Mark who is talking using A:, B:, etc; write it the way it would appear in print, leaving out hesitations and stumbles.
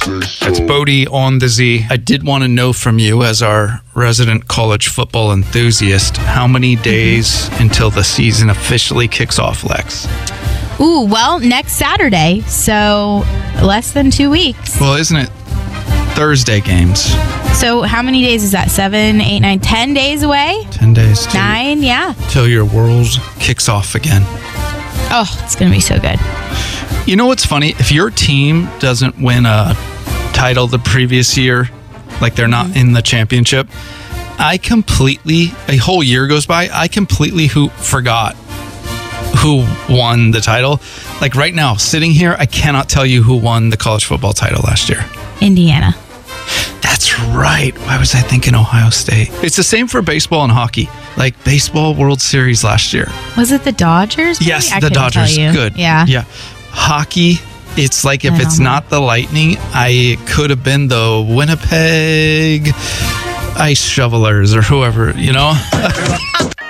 A: That's Bodie on the Z. I did want to know from you, as our resident college football enthusiast, how many days until the season officially kicks off, Lex?
B: Ooh, well, next Saturday, so less than 2 weeks.
A: Well, isn't it Thursday games?
B: So how many days is that? 7, 8, 9, 10 days away?
A: 10 days.
B: 9, yeah.
A: Till your world kicks off again.
B: Oh, it's going to be so good.
A: You know what's funny? If your team doesn't win a title the previous year, like they're not in the championship, a whole year goes by, I completely forgot who won the title. Like right now, sitting here, I cannot tell you who won the college football title last year.
B: Indiana.
A: That's right. Why was I thinking Ohio State? It's the same for baseball and hockey. Like baseball World Series last year.
B: Was it the Dodgers?
A: Yes,
B: I
A: the
B: couldn't
A: Dodgers.
B: tell you.
A: Good.
B: Yeah.
A: Hockey, it's like if it's not the Lightning, it could have been the Winnipeg Ice Shovelers or whoever, you know?